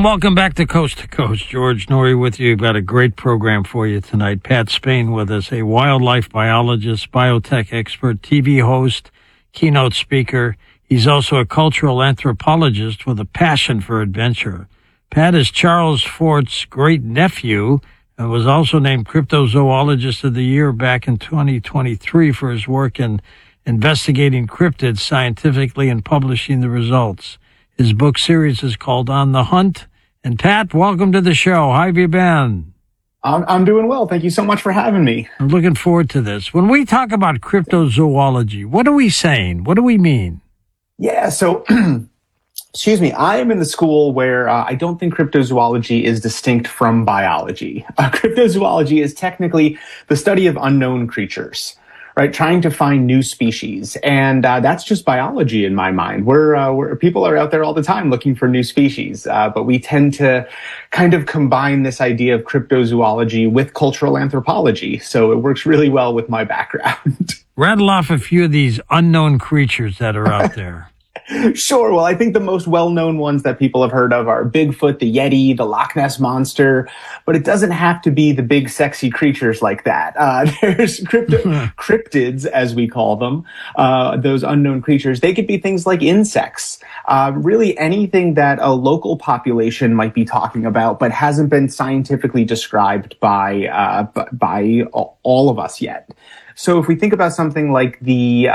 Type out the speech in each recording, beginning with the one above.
welcome back to Coast. George Noory with you. We've got a great program for you tonight. Pat Spain with us, a wildlife biologist, biotech expert, TV host, keynote speaker. He's also a cultural anthropologist with a passion for adventure. Pat is Charles Fort's great-nephew and was also named Cryptozoologist of the Year back in 2023 for his work in investigating cryptids scientifically and publishing the results. His book series is called On the Hunt. And Pat, welcome to the show. How have you been? I'm doing well. Thank you so much for having me. I'm looking forward to this. When we talk about cryptozoology, what are we saying? What do we mean? Yeah, so, excuse me, I am in the school where I don't think cryptozoology is distinct from biology. Cryptozoology is technically the study of unknown creatures, right? Trying to find new species. And that's just biology in my mind. We're people are out there all the time looking for new species. But we tend to kind of combine this idea of cryptozoology with cultural anthropology. So it works really well with my background. Rattle off a few of these unknown creatures that are out there. Sure. Well, I think the most well-known ones that people have heard of are Bigfoot, the Yeti, the Loch Ness Monster, but it doesn't have to be the big, sexy creatures like that. There's cryptids, as we call them, those unknown creatures. They could be things like insects, really anything that a local population might be talking about, but hasn't been scientifically described by all of us yet. So if we think about something like the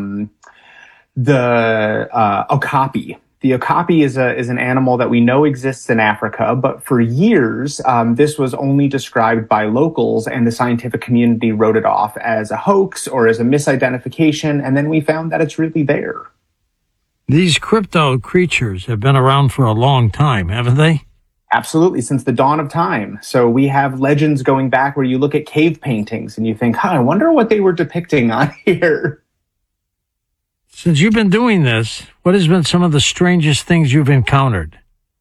okapi. The okapi is an animal that we know exists in Africa, but for years, this was only described by locals, and the scientific community wrote it off as a hoax or as a misidentification, and then we found that it's really there. These crypto creatures have been around for a long time, haven't they? Absolutely, since the dawn of time. So we have legends going back where you look at cave paintings and you think, I wonder what they were depicting on here. Since you've been doing this, what has been some of the strangest things you've encountered?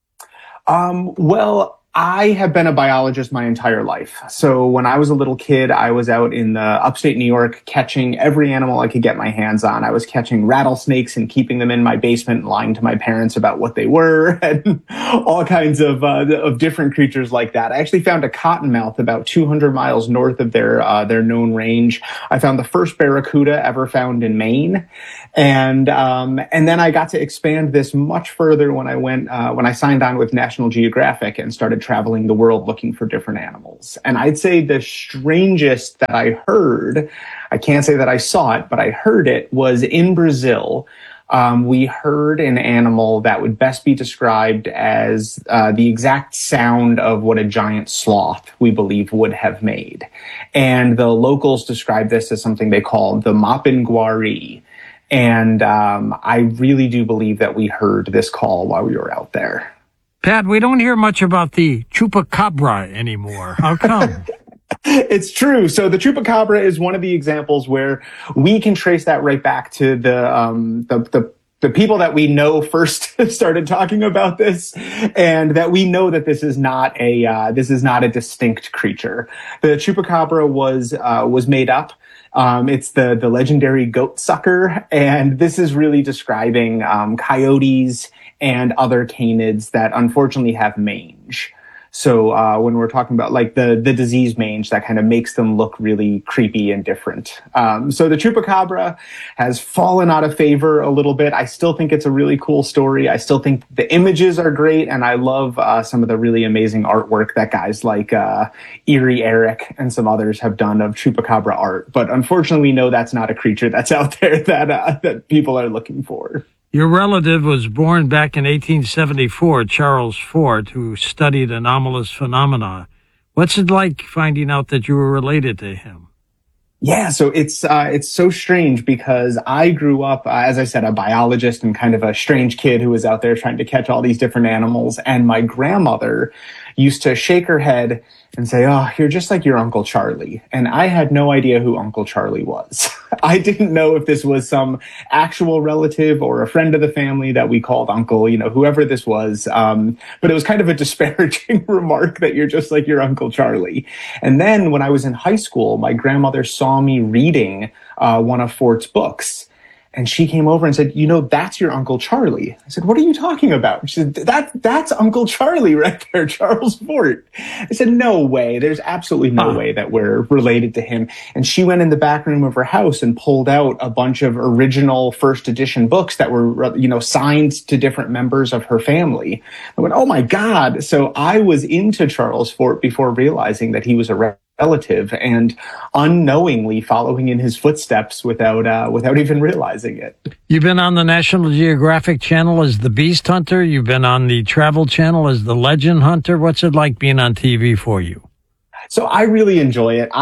Well, I have been a biologist my entire life. So when I was a little kid, I was out in the upstate New York catching every animal I could get my hands on. I was catching rattlesnakes and keeping them in my basement, lying to my parents about what they were, and all kinds of different creatures like that. I actually found a cottonmouth about 200 miles north of their known range. I found the first barracuda ever found in Maine. And then I got to expand this much further when I signed on with National Geographic and started traveling the world looking for different animals. And I'd say the strangest that I heard, I can't say that I saw it, but I heard it, was in Brazil. We heard an animal that would best be described as the exact sound of what a giant sloth, we believe, would have made. And the locals described this as something they called the Mapinguari. And I really do believe that we heard this call while we were out there. Pat, we don't hear much about the chupacabra anymore. How come? It's true. So the chupacabra is one of the examples where we can trace that right back to the people that we know first started talking about this, and that we know that this is not a distinct creature. The chupacabra was made up. It's the legendary goat sucker, and this is really describing coyotes and other canids that unfortunately have mange. So when we're talking about like the disease mange, that kind of makes them look really creepy and different. So the chupacabra has fallen out of favor a little bit. I still think it's a really cool story. I still think the images are great, and I love some of the really amazing artwork that guys like Erie Eric and some others have done of chupacabra art. But unfortunately, we know that's not a creature that's out there that people are looking for. Your relative was born back in 1874, Charles Fort, who studied anomalous phenomena. What's it like finding out that you were related to him? Yeah, so it's so strange because I grew up, as I said, a biologist and kind of a strange kid who was out there trying to catch all these different animals. And my grandmother used to shake her head and say, "Oh, you're just like your Uncle Charlie." And I had no idea who Uncle Charlie was. I didn't know if this was some actual relative or a friend of the family that we called uncle, whoever this was. But it was kind of a disparaging remark that you're just like your Uncle Charlie. And then when I was in high school, my grandmother saw me reading one of Fort's books. And she came over and said, that's your Uncle Charlie. I said, what are you talking about? She said, that's Uncle Charlie right there, Charles Fort. I said, no way. There's absolutely no way that we're related to him. And she went in the back room of her house and pulled out a bunch of original first edition books that were, signed to different members of her family. I went, oh my God. So I was into Charles Fort before realizing that he was a relative and unknowingly following in his footsteps without even realizing it. You've been on the National Geographic Channel as the Beast Hunter. You've been on the Travel Channel as the Legend Hunter. What's it like being on TV for you? So I really enjoy it.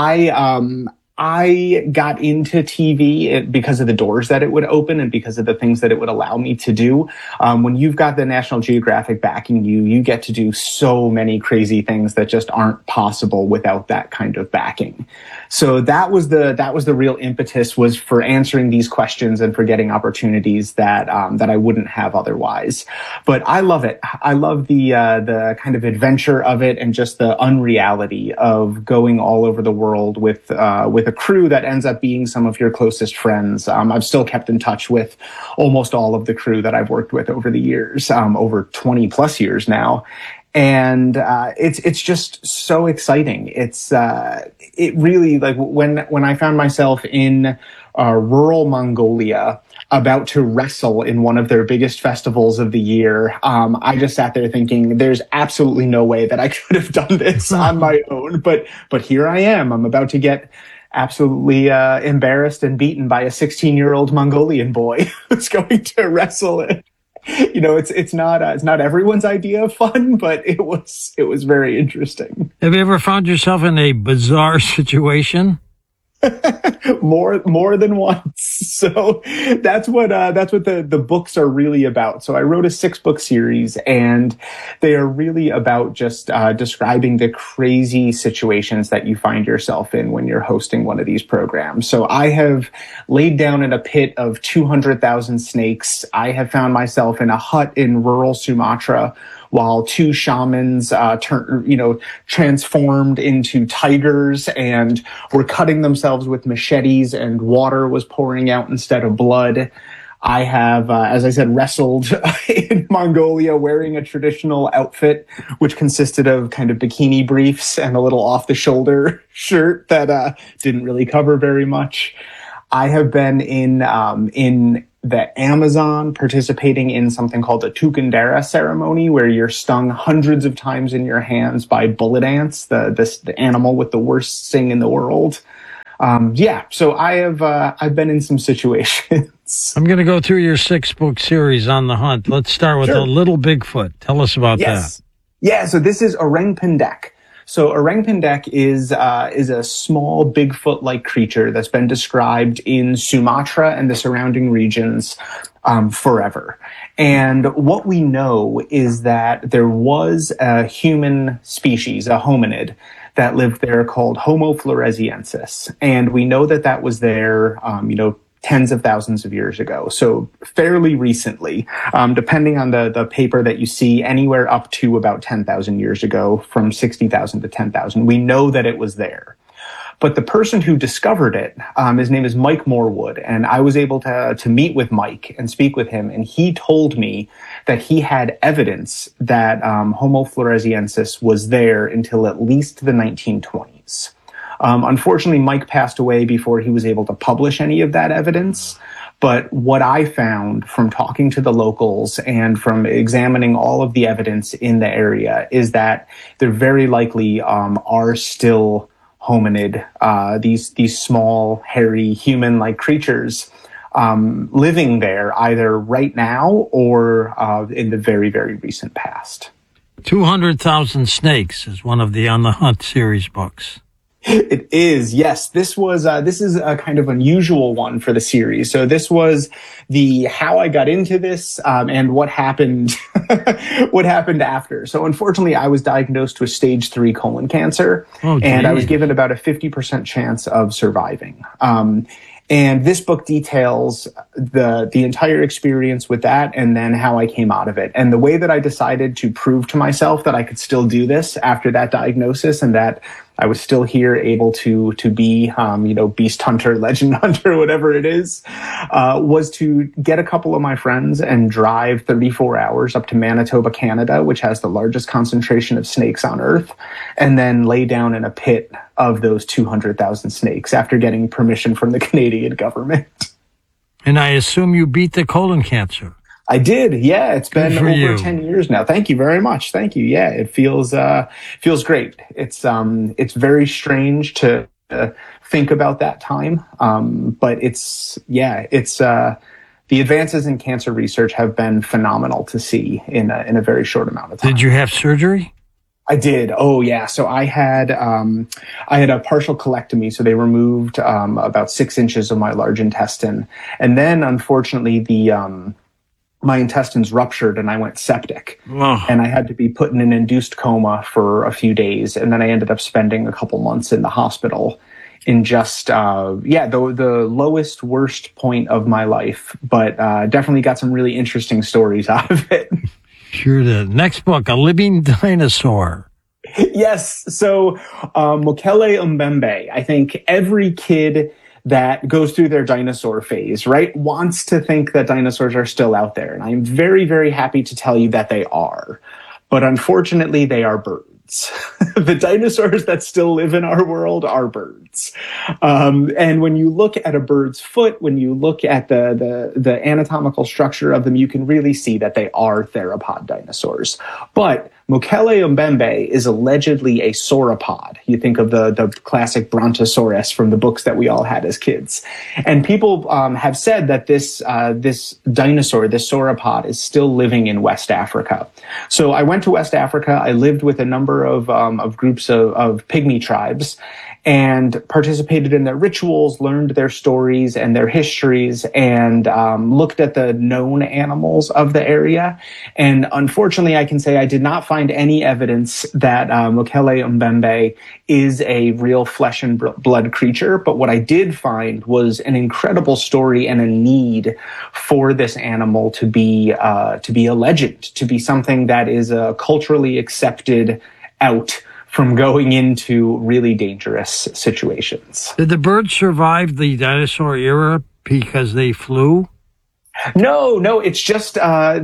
I got into TV because of the doors that it would open and because of the things that it would allow me to do. When you've got the National Geographic backing you get to do so many crazy things that just aren't possible without that kind of backing. So that was the real impetus, was for answering these questions and for getting opportunities that I wouldn't have otherwise. But I love it. I love the kind of adventure of it and just the unreality of going all over the world with a crew that ends up being some of your closest friends. I've still kept in touch with almost all of the crew that I've worked with over the years, over 20 plus years now. And it's just so exciting. It really, like, when I found myself in rural Mongolia about to wrestle in one of their biggest festivals of the year, I just sat there thinking, there's absolutely no way that I could have done this on my own. But here I am. I'm about to get absolutely embarrassed and beaten by a 16-year-old Mongolian boy who's going to wrestle it. It's not everyone's idea of fun, but it was very interesting. Have you ever found yourself in a bizarre situation? More than once. So that's what the books are really about. So I wrote a 6-book series, and they are really about just describing the crazy situations that you find yourself in when you're hosting one of these programs. So I have laid down in a pit of 200,000 snakes. I have found myself in a hut in rural Sumatra, while 2 shamans transformed into tigers and were cutting themselves with machetes, and water was pouring out instead of blood. I have, as I said, wrestled in Mongolia wearing a traditional outfit, which consisted of kind of bikini briefs and a little off-the-shoulder shirt that didn't really cover very much. I have been in the Amazon participating in something called the Tukundera ceremony, where you're stung hundreds of times in your hands by bullet ants, the animal with the worst sting in the world. So I've been in some situations. I'm going to go through your 6-book series on the hunt. Let's start with the Little Bigfoot. Tell us about that. Yeah, so this is Orang Pendek. So Orang Pendek is a small Bigfoot-like creature that's been described in Sumatra and the surrounding regions forever. And what we know is that there was a human species, a hominid, that lived there called Homo floresiensis. And we know that was there, tens of thousands of years ago. So fairly recently, depending on the paper that you see, anywhere up to about 10,000 years ago, from 60,000 to 10,000. We know that it was there. But the person who discovered it, his name is Mike Morwood, and I was able to meet with Mike and speak with him, and he told me that he had evidence that Homo floresiensis was there until at least the 1920s. Unfortunately, Mike passed away before he was able to publish any of that evidence. But what I found from talking to the locals and from examining all of the evidence in the area is that there very likely are still hominid, these small, hairy, human-like creatures living there either right now or in the very, very recent past. 200,000 Snakes is one of the On the Hunt series books. It is, yes. This is a kind of unusual one for the series. So this was the how I got into this and what happened after. So unfortunately, I was diagnosed with stage 3 colon cancer, and I was given about a 50% chance of surviving. And this book details the entire experience with that and then how I came out of it. And the way that I decided to prove to myself that I could still do this after that diagnosis and that I was still here, able to be, beast hunter, legend hunter, whatever it is, was to get a couple of my friends and drive 34 hours up to Manitoba, Canada, which has the largest concentration of snakes on Earth, and then lay down in a pit of those 200,000 snakes after getting permission from the Canadian government. And I assume you beat the colon cancer. I did. Yeah. It's been over 10 years now. Thank you very much. Thank you. Yeah. It feels great. It's very strange to think about that time. But the advances in cancer research have been phenomenal to see in a very short amount of time. Did you have surgery? I did. Oh yeah. So I had a partial colectomy. So they removed, about 6 inches of my large intestine. And then unfortunately my intestines ruptured and I went septic. Oh. And I had to be put in an induced coma for a few days. And then I ended up spending a couple months in the hospital in just, the lowest, worst point of my life, but definitely got some really interesting stories out of it. Sure did. Next book, A Living Dinosaur. Yes. So Mokele Mbembe, I think every kid that goes through their dinosaur phase, right, wants to think that dinosaurs are still out there. And I'm very, very happy to tell you that they are. But unfortunately, they are birds. The dinosaurs that still live in our world are birds. And when you look at a bird's foot, when you look at the anatomical structure of them, you can really see that they are theropod dinosaurs. But Mokele Mbembe is allegedly a sauropod. You think of the classic Brontosaurus from the books that we all had as kids. And people have said that this dinosaur, this sauropod, is still living in West Africa. So I went to West Africa. I lived with a number of groups of pygmy tribes and participated in their rituals, learned their stories and their histories, and looked at the known animals of the area. And unfortunately, I can say I did not find any evidence that Mokele Mbembe is a real flesh and blood creature. But what I did find was an incredible story and a need for this animal to be a legend, to be something that is culturally accepted out from going into really dangerous situations. Did the birds survive the dinosaur era because they flew? No, it's just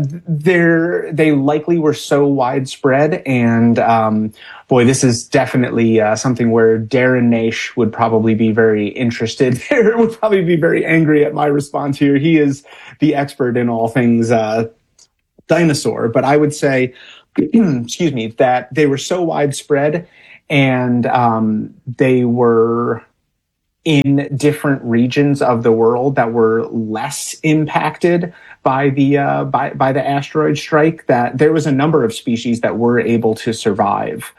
they likely were so widespread, and this is definitely something where Darren Naish would probably be very interested. Would probably be very angry at my response here. He is the expert in all things dinosaur, but I would say, excuse me, that they were so widespread and they were in different regions of the world that were less impacted by the asteroid strike, that there was a number of species that were able to survive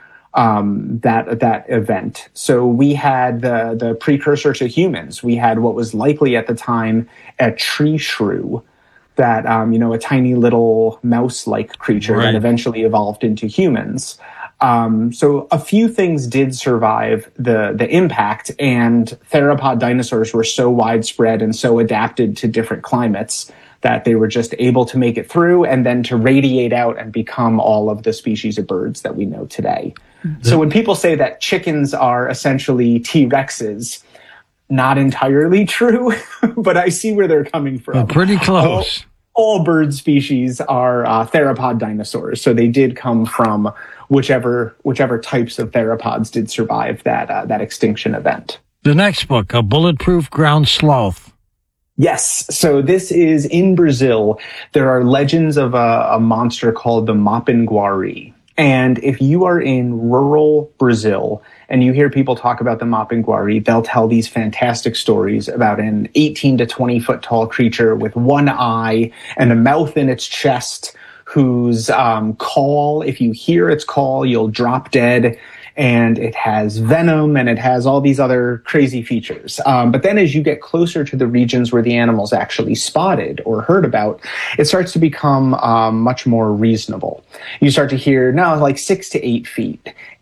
that event. So we had the precursor to humans. We had what was likely at the time a tree shrew, that, a tiny little mouse-like creature that eventually evolved into humans. So a few things did survive the impact, and theropod dinosaurs were so widespread and so adapted to different climates that they were just able to make it through and then to radiate out and become all of the species of birds that we know today. So when people say that chickens are essentially T-Rexes, not entirely true, but I see where they're coming from. Pretty close. All bird species are theropod dinosaurs, so they did come from whichever types of theropods did survive that extinction event. The next book, A Bulletproof Ground Sloth. Yes, so this is in Brazil. There are legends of a monster called the Mapinguari. And if you are in rural Brazil and you hear people talk about the Mapinguari, they'll tell these fantastic stories about an 18 to 20 foot tall creature with one eye and a mouth in its chest, whose call, if you hear its call, you'll drop dead. And it has venom and it has all these other crazy features. But then as you get closer to the regions where the animal's actually spotted or heard about, it starts to become much more reasonable. You start to hear now like 6 to 8 feet.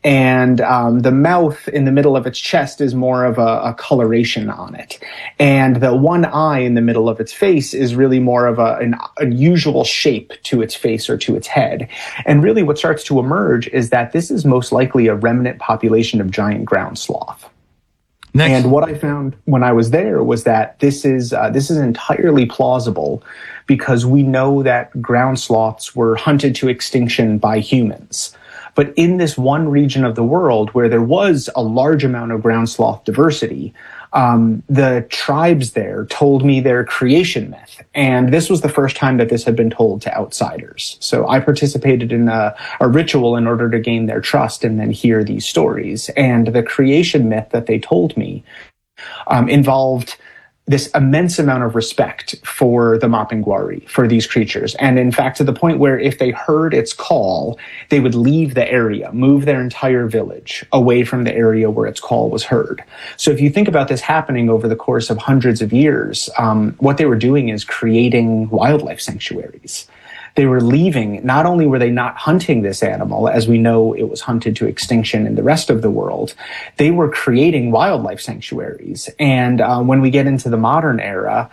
And the mouth in the middle of its chest is more of a coloration on it. And the one eye in the middle of its face is really more of an unusual shape to its face or to its head. And really what starts to emerge is that this is most likely a remnant population of giant ground sloth. Next. And what I found when I was there was that this is entirely plausible because we know that ground sloths were hunted to extinction by humans. But in this one region of the world where there was a large amount of ground sloth diversity, the tribes there told me their creation myth. And this was the first time that this had been told to outsiders. So I participated in a ritual in order to gain their trust and then hear these stories. And the creation myth that they told me involved this immense amount of respect for the Mapinguari, for these creatures. And in fact, to the point where if they heard its call, they would leave the area, move their entire village away from the area where its call was heard. So if you think about this happening over the course of hundreds of years, what they were doing is creating wildlife sanctuaries. They were leaving, not only were they not hunting this animal, as we know it was hunted to extinction in the rest of the world, they were creating wildlife sanctuaries. And when we get into the modern era,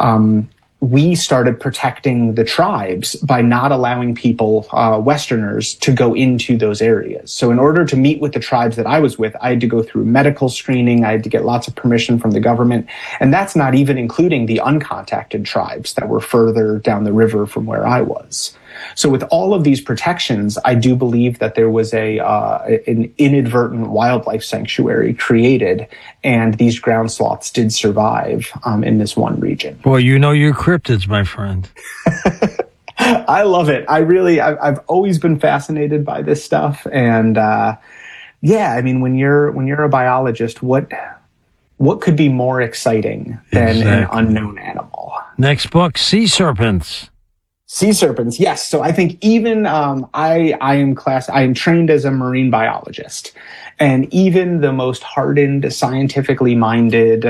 we started protecting the tribes by not allowing people, Westerners, to go into those areas. So in order to meet with the tribes that I was with, I had to go through medical screening. I had to get lots of permission from the government. And that's not even including the uncontacted tribes that were further down the river from where I was. So with all of these protections, I do believe that there was an inadvertent wildlife sanctuary created, and these ground sloths did survive in this one region. Boy, you know your cryptids, my friend. I love it. I've always been fascinated by this stuff, and yeah, I mean, when you're a biologist, what could be more exciting than an unknown animal? Next book, Sea Serpents. Sea serpents, yes. So I think even I am trained as a marine biologist, and even the most hardened, scientifically minded,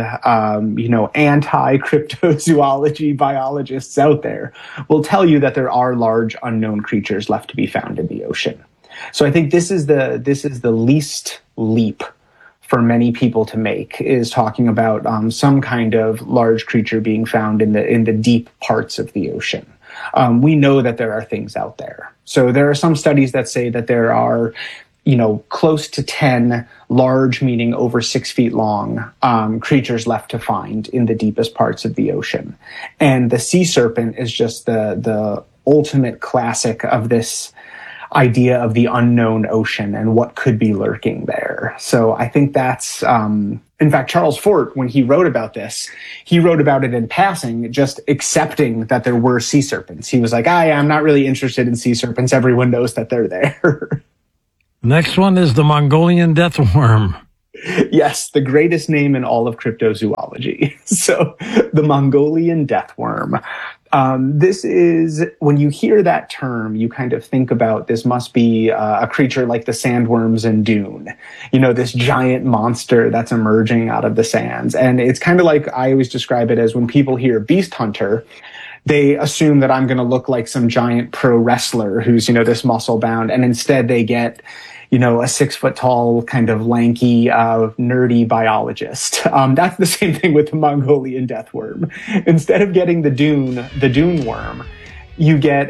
anti-cryptozoology biologists out there will tell you that there are large unknown creatures left to be found in the ocean. So I think this is the least leap for many people to make, is talking about some kind of large creature being found in the deep parts of the ocean. We know that there are things out there. So there are some studies that say that there are, close to 10 large, meaning over 6 feet long, creatures left to find in the deepest parts of the ocean. And the sea serpent is just the ultimate classic of this idea of the unknown ocean and what could be lurking there. So I think that's, in fact, Charles Fort, when he wrote about this, he wrote about it in passing, just accepting that there were sea serpents. He was like, I'm not really interested in sea serpents. Everyone knows that they're there. Next one is the Mongolian death worm. Yes, the greatest name in all of cryptozoology. So the Mongolian death worm. This is, when you hear that term, you kind of think about this must be a creature like the sandworms in Dune, this giant monster that's emerging out of the sands. And it's kind of like, I always describe it as when people hear beast hunter, they assume that I'm going to look like some giant pro wrestler who's, this muscle bound. And instead they get, a 6 foot tall, kind of lanky, nerdy biologist. That's the same thing with the Mongolian death worm. Instead of getting the dune worm, you get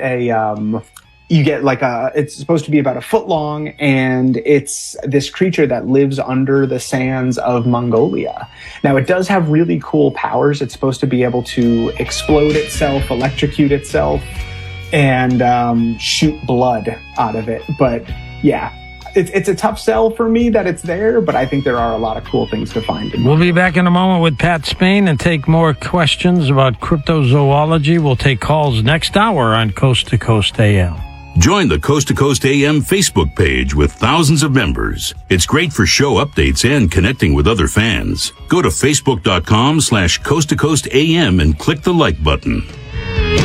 it's supposed to be about 1 foot long, and it's this creature that lives under the sands of Mongolia. Now, it does have really cool powers. It's supposed to be able to explode itself, electrocute itself, and shoot blood out of it. But yeah. It's a tough sell for me that it's there, but I think there are a lot of cool things to find. We'll be back in a moment with Pat Spain and take more questions about cryptozoology. We'll take calls next hour on Coast to Coast AM. Join the Coast to Coast AM Facebook page with thousands of members. It's great for show updates and connecting with other fans. Go to facebook.com/Coast to Coast AM and click the like button.